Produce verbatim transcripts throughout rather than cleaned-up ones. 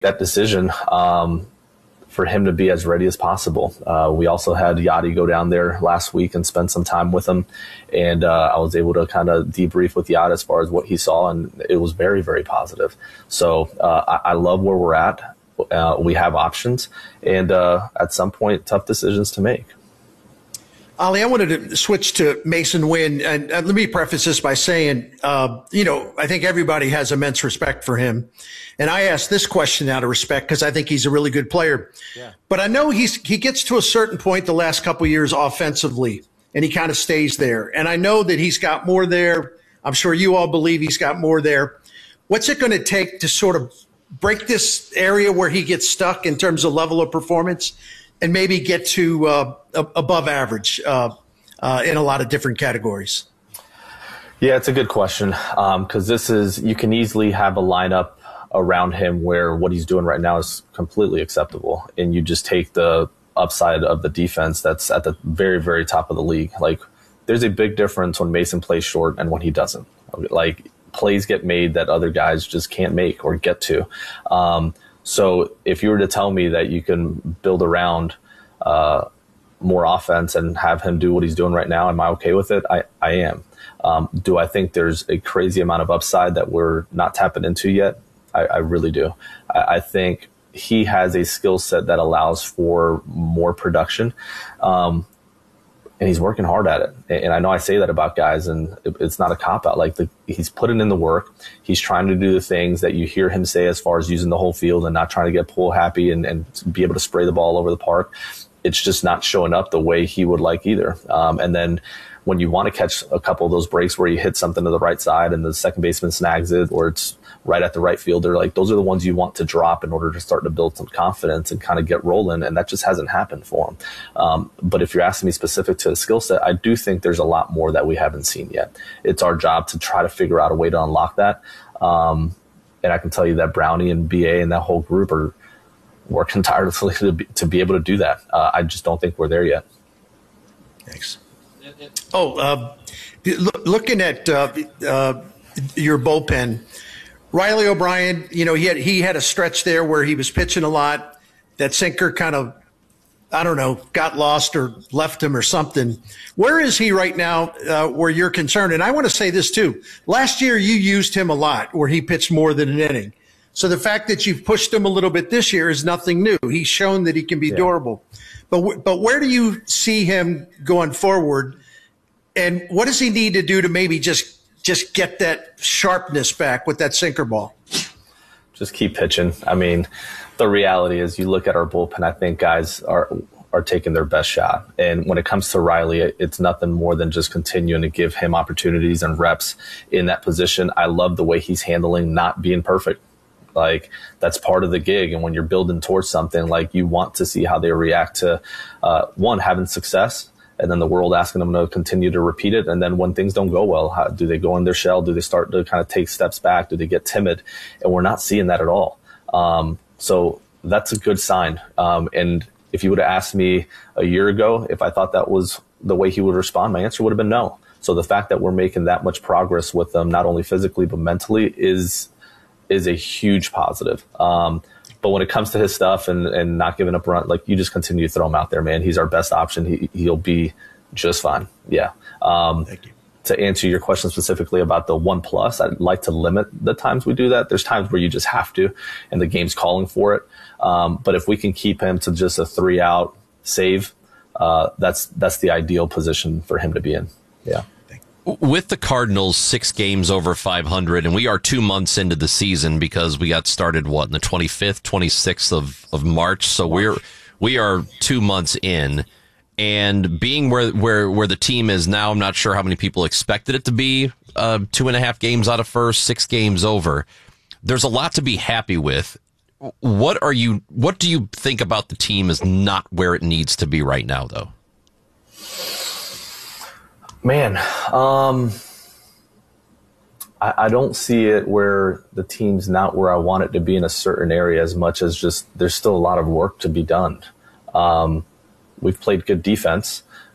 that decision um, for him to be as ready as possible. Uh, we also had Yadi go down there last week and spend some time with him. And uh, I was able to kind of debrief with Yadi as far as what he saw, and it was very, very positive. So uh, I, I love where we're at. Uh, we have options, and uh, at some point, tough decisions to make. Ali, I wanted to switch to Masyn Winn, and, and let me preface this by saying, uh, you know, I think everybody has immense respect for him. And I ask this question out of respect because I think he's a really good player. Yeah. But I know he's he gets to a certain point the last couple of years offensively, and he kind of stays there. And I know that he's got more there. I'm sure you all believe he's got more there. What's it going to take to sort of break this area where he gets stuck in terms of level of performance and maybe get to uh, above average uh, uh, in a lot of different categories? Yeah, it's a good question because um, this is, you can easily have a lineup around him where what he's doing right now is completely acceptable. And you just take the upside of the defense that's at the very, very top of the league. Like, there's a big difference when Masyn plays short and when he doesn't. Like, plays get made that other guys just can't make or get to. Um, So if you were to tell me that you can build around uh, more offense and have him do what he's doing right now, am I okay with it? I, I am. Um, do I think there's a crazy amount of upside that we're not tapping into yet? I, I really do. I, I think he has a skill set that allows for more production. Um, And he's working hard at it. And I know I say that about guys, and it's not a cop-out. Like, the, he's putting in the work. He's trying to do the things that you hear him say as far as using the whole field and not trying to get pull happy and, and be able to spray the ball over the park. It's just not showing up the way he would like either. Um, and then when you want to catch a couple of those breaks where you hit something to the right side and the second baseman snags it, or it's right at the right fielder, like, those are the ones you want to drop in order to start to build some confidence and kind of get rolling. And that just hasn't happened for him. Um, but if you're asking me specific to his skill set, I do think there's a lot more that we haven't seen yet. It's our job to try to figure out a way to unlock that. Um, and I can tell you that Brownie and B A and that whole group are working tirelessly to be, to be able to do that. Uh, I just don't think we're there yet. Thanks. Oh, uh, looking at uh, uh, your bullpen, Riley O'Brien, you know, he had he had a stretch there where he was pitching a lot. That sinker kind of, I don't know, got lost or left him or something. Where is he right now uh, where you're concerned? And I want to say this too. Last year you used him a lot where he pitched more than an inning. So the fact that you've pushed him a little bit this year is nothing new. He's shown that he can be yeah. durable. But but where do you see him going forward? And what does he need to do to maybe just just get that sharpness back with that sinker ball? Just keep pitching. I mean, the reality is you look at our bullpen, I think guys are are taking their best shot. And when it comes to Riley, it's nothing more than just continuing to give him opportunities and reps in that position. I love the way he's handling not being perfect. Like, that's part of the gig. And when you're building towards something, like, you want to see how they react to, uh, one, having success, and then the world asking them to continue to repeat it. And then when things don't go well, how, do they go in their shell? Do they start to kind of take steps back? Do they get timid? And we're not seeing that at all. Um, so that's a good sign. Um, and if you would have asked me a year ago if I thought that was the way he would respond, my answer would have been no. So the fact that we're making that much progress with them, not only physically but mentally, is is a huge positive. Um, but when it comes to his stuff and, and not giving up run, like, you just continue to throw him out there, man. He's our best option. He, he'll be just fine. Yeah. Um, Thank you. To answer your question specifically about the one plus, I'd like to limit the times we do that. There's times where you just have to, and the game's calling for it. Um, but if we can keep him to just a three out save, uh, that's, that's the ideal position for him to be in. Yeah. With the Cardinals six games over five hundred, and we are two months into the season because we got started, what, in the twenty-fifth, twenty-sixth of, of March. So we're, we are two months in, and being where, where, where the team is now, I'm not sure how many people expected it to be, uh, two and a half games out of first, six games over. There's a lot to be happy with. What are you, what do you think about the team is not where it needs to be right now, though? Man, um, I, I don't see it where the team's not where I want it to be in a certain area, as much as just there's still a lot of work to be done. Um, we've played good defense.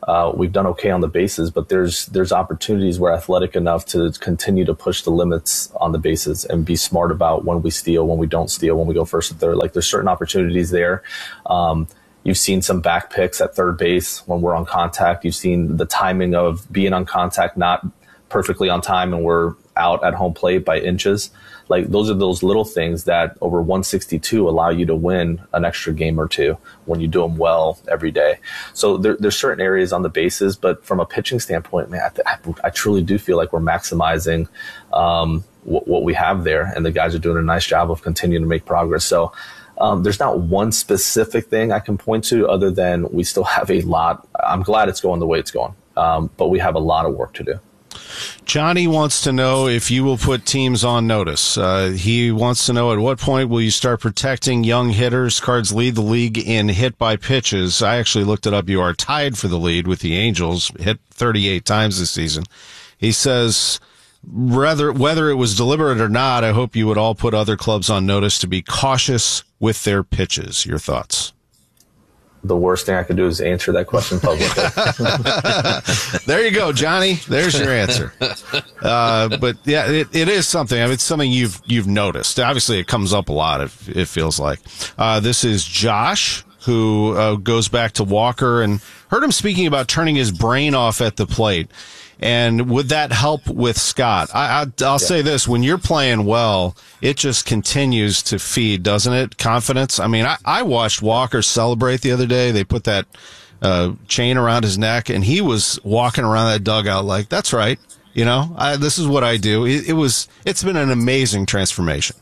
Uh, we've done okay on the bases, but there's there's opportunities we're athletic enough to continue to push the limits on the bases and be smart about when we steal, when we don't steal, when we go first and third. Like there's certain opportunities there. Um, you've seen some back picks at third base when we're on contact. You've seen the timing of being on contact not perfectly on time and we're out at home plate by inches. Like those are those little things that over one sixty-two allow you to win an extra game or two when you do them well every day. So there, there's certain areas on the bases, but from a pitching standpoint, man, I, I truly do feel like we're maximizing um, what, what we have there, and the guys are doing a nice job of continuing to make progress. So um, there's not one specific thing I can point to other than we still have a lot. I'm glad it's going the way it's going, um, but we have a lot of work to do. Johnny wants to know if you will put teams on notice. Uh, he wants to know at what point will you start protecting young hitters? Cards lead the league in hit by pitches. I actually looked it up. You are tied for the lead with the Angels, hit thirty-eight times this season. He says, whether, whether it was deliberate or not, I hope you would all put other clubs on notice to be cautious with their pitches. Your thoughts? The worst thing I could do is answer that question publicly. There you go, Johnny. There's your answer. Uh, but yeah, it, it is something. I mean, it's something you've you've noticed. Obviously, it comes up a lot. It, it feels like. Uh, this is Josh, who uh, goes back to Walker and heard him speaking about turning his brain off at the plate. And would that help with Scott? I, I, I'll yeah. say this. When you're playing well, it just continues to feed, doesn't it? Confidence. I mean, I, I watched Walker celebrate the other day. They put that uh, chain around his neck, and he was walking around that dugout like, that's right. You know, I, this is what I do. It, it was, it's been an amazing transformation.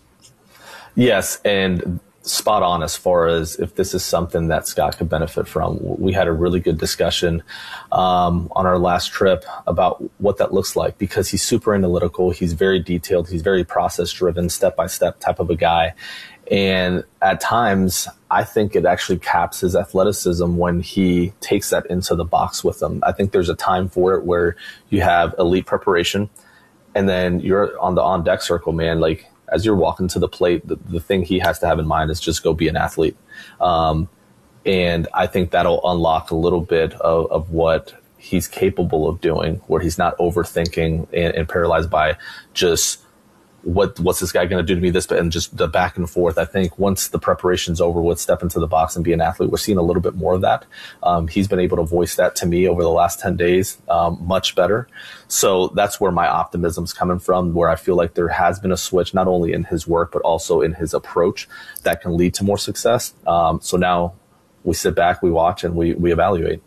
Yes, and spot on as far as if this is something that Scott could benefit from. We had a really good discussion um, on our last trip about what that looks like, because he's super analytical. He's very detailed. He's very process driven, step by step type of a guy. And at times, I think it actually caps his athleticism when he takes that into the box with him. I think there's a time for it where you have elite preparation and then you're on the on deck circle, man. Like, as you're walking to the plate, the, the thing he has to have in mind is just go be an athlete. Um, and I think that'll unlock a little bit of, of what he's capable of doing, where he's not overthinking and, and paralyzed by just what what's this guy going to do to me, this, and just the back and forth. I think once the preparation's over with, step into the box and be an athlete, we're seeing a little bit more of that. Um, he's been able to voice that to me over the last ten days um, much better. So that's where my optimism's coming from, where I feel like there has been a switch, not only in his work, but also in his approach that can lead to more success. Um, so now we sit back, we watch, and we, we evaluate.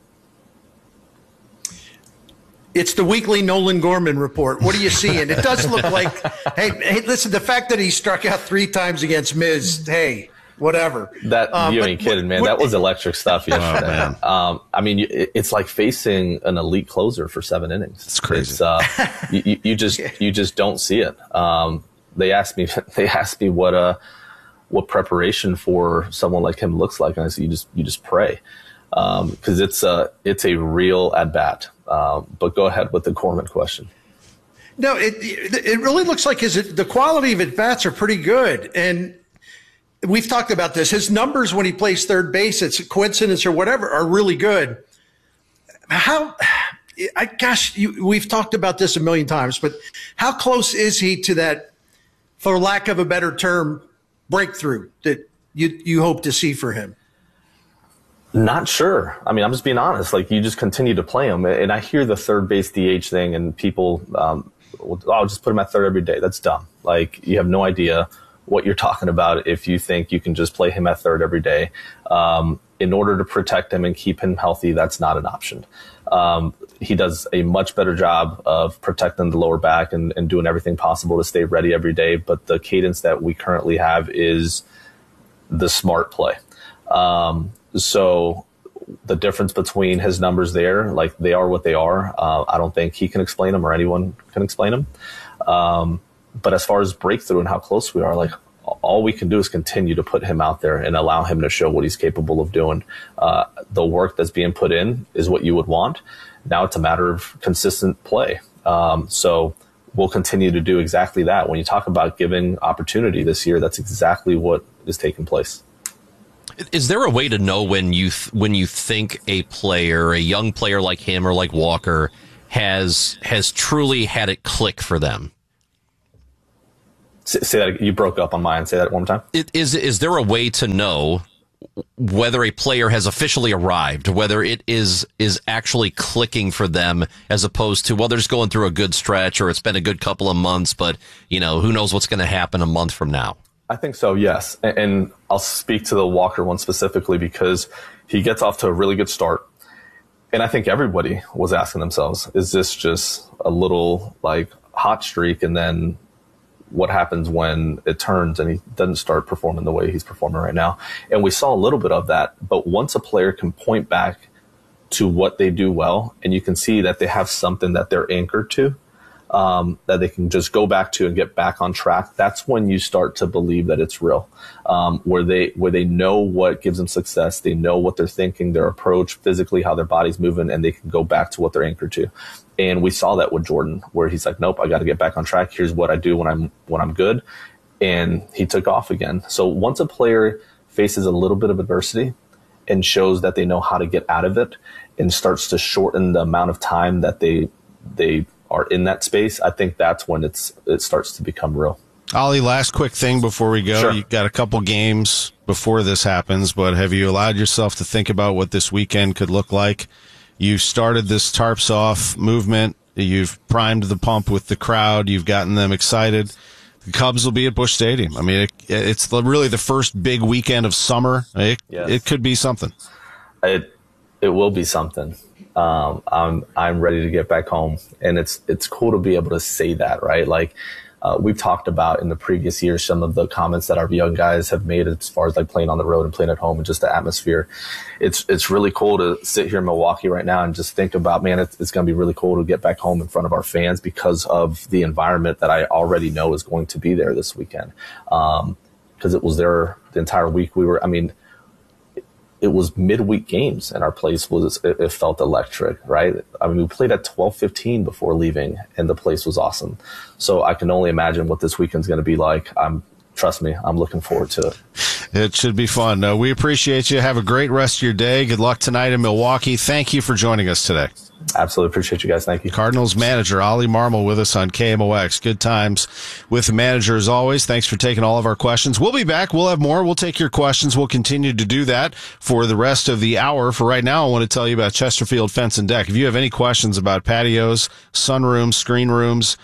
It's the weekly Nolan Gorman report. What are you seeing? It does look like, hey, hey, listen, the fact that he struck out three times against Miz, hey, whatever. That um, you ain't but, kidding, man. What, that was electric stuff yesterday. Oh, um, I mean, it's like facing an elite closer for seven innings. It's crazy. It's, uh, you, you just you just don't see it. Um, they asked me they asked me what uh what preparation for someone like him looks like, and I said you just you just pray, because um, it's a it's a real at bat. Um, but go ahead with the Gorman question. No, it it really looks like his the quality of at bats are pretty good, and we've talked about this. His numbers when he plays third base, it's a coincidence or whatever, are really good. How, I gosh, you, we've talked about this a million times, but how close is he to that, for lack of a better term, breakthrough that you you hope to see for him? Not sure. I mean, I'm just being honest. Like, you just continue to play him. And I hear the third base D H thing, and people, um, oh, I'll just put him at third every day. That's dumb. Like, you have no idea what you're talking about if you think you can just play him at third every day. Um, in order to protect him and keep him healthy, that's not an option. Um, he does a much better job of protecting the lower back and, and doing everything possible to stay ready every day. But the cadence that we currently have is the smart play. Um, So the difference between his numbers there, like, they are what they are. Uh, I don't think he can explain them or anyone can explain them. Um, but as far as breakthrough and how close we are, like, all we can do is continue to put him out there and allow him to show what he's capable of doing. Uh, the work that's being put in is what you would want. Now it's a matter of consistent play. Um, so we'll continue to do exactly that. When you talk about giving opportunity this year, that's exactly what is taking place. Is there a way to know when you th- when you think a player, a young player like him or like Walker, has has truly had it click for them? Say that, you broke up on mine. Say that one more time. It, is is there a way to know whether a player has officially arrived, whether it is is actually clicking for them, as opposed to, well, they're just going through a good stretch, or it's been a good couple of months, but you know, who knows what's going to happen a month from now? I think so, yes. And, and I'll speak to the Walker one specifically because he gets off to a really good start. And I think everybody was asking themselves, is this just a little like hot streak, and then what happens when it turns and he doesn't start performing the way he's performing right now? And we saw a little bit of that. But once a player can point back to what they do well, and you can see that they have something that they're anchored to, um, that they can just go back to and get back on track, that's when you start to believe that it's real, um, where they where they know what gives them success. They know what they're thinking, their approach, physically, how their body's moving, and they can go back to what they're anchored to. And we saw that with Jordan, where he's like, nope, I got to get back on track. Here's what I do when I'm when I'm good. And he took off again. So once a player faces a little bit of adversity and shows that they know how to get out of it and starts to shorten the amount of time that they they are in that space, I think that's when it's it starts to become real. Ollie, last quick thing before we go. Sure. You've got a couple games before this happens, but have you allowed yourself to think about what this weekend could look like? You've started this tarps off movement. You've primed the pump with the crowd. You've gotten them excited. The Cubs will be at Busch Stadium. I mean, it, it's the, really the first big weekend of summer. It, yes. it could be something. It it will be something. Um, I'm I'm ready to get back home, and it's it's cool to be able to say that, right? Like uh, we've talked about in the previous years, some of the comments that our young guys have made as far as like playing on the road and playing at home and just the atmosphere. It's it's really cool to sit here in Milwaukee right now and just think about, man, it's, it's going to be really cool to get back home in front of our fans because of the environment that I already know is going to be there this weekend. Um, because it was there the entire week. We were, I mean, it was midweek games, and our place was, it, it felt electric, right? I mean, we played at twelve fifteen before leaving, and the place was awesome. So I can only imagine what this weekend's going to be like. I'm, trust me, I'm looking forward to it. It should be fun. No, we appreciate you. Have a great rest of your day. Good luck tonight in Milwaukee. Thank you for joining us today. Absolutely appreciate you guys. Thank you. Cardinals manager Ollie Marmol with us on K M O X. Good times with the manager as always. Thanks for taking all of our questions. We'll be back. We'll have more. We'll take your questions. We'll continue to do that for the rest of the hour. For right now, I want to tell you about Chesterfield Fence and Deck. If you have any questions about patios, sunrooms, screen rooms,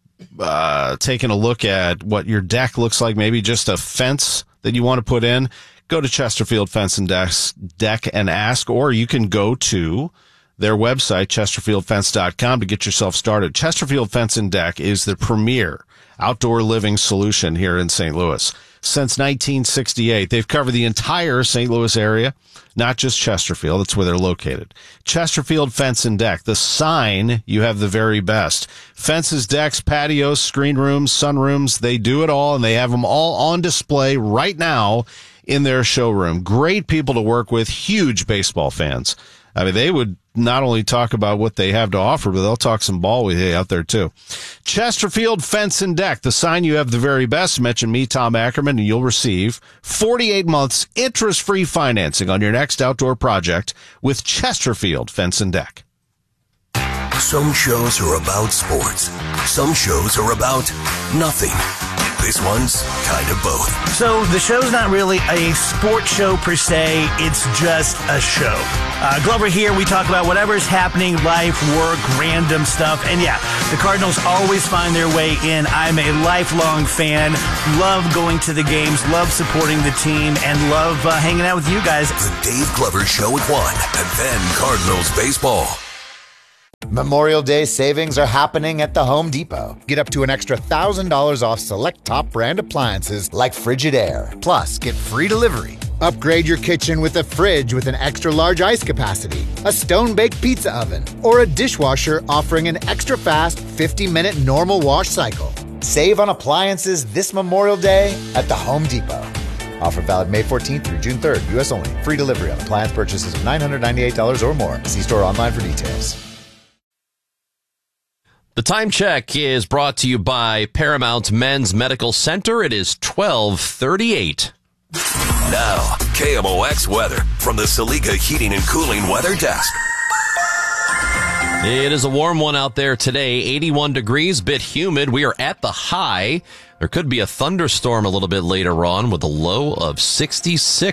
uh, taking a look at what your deck looks like, maybe just a fence that you want to put in, go to Chesterfield Fence and Deck and ask, or you can go to their website, chesterfield fence dot com, to get yourself started. Chesterfield Fence and Deck is the premier outdoor living solution here in Saint Louis. Since nineteen sixty-eight, they've covered the entire Saint Louis area, not just Chesterfield. That's where they're located. Chesterfield Fence and Deck, the sign you have the very best. Fences, decks, patios, screen rooms, sunrooms, they do it all, and they have them all on display right now in their showroom. Great people to work with, huge baseball fans. I mean, they would not only talk about what they have to offer, but they'll talk some ball with you out there, too. Chesterfield Fence and Deck, the sign you have the very best. Mention me, Tom Ackerman, and you'll receive forty-eight months interest-free financing on your next outdoor project with Chesterfield Fence and Deck. Some shows are about sports. Some shows are about nothing. This one's kind of both. So the show's not really a sports show per se. It's just a show. Uh, Glover here. We talk about whatever's happening, life, work, random stuff. And yeah, the Cardinals always find their way in. I'm a lifelong fan. Love going to the games. Love supporting the team. And love uh, hanging out with you guys. The Dave Glover Show at one. And then Cardinals baseball. Memorial Day savings are happening at the Home Depot. Get up to an extra one thousand dollars off select top brand appliances like Frigidaire. Plus, get free delivery. Upgrade your kitchen with a fridge with an extra large ice capacity, a stone-baked pizza oven, or a dishwasher offering an extra fast fifty minute normal wash cycle. Save on appliances this Memorial Day at the Home Depot. Offer valid May fourteenth through June third. U S only. Free delivery on appliance purchases of nine hundred ninety-eight dollars or more. See store online for details. The time check is brought to you by Paramount Men's Medical Center. It is twelve thirty-eight. Now, K M O X weather from the Saliga Heating and Cooling Weather Desk. It is a warm one out there today, eighty-one degrees, bit humid. We are at the high. There could be a thunderstorm a little bit later on with a low of sixty-six.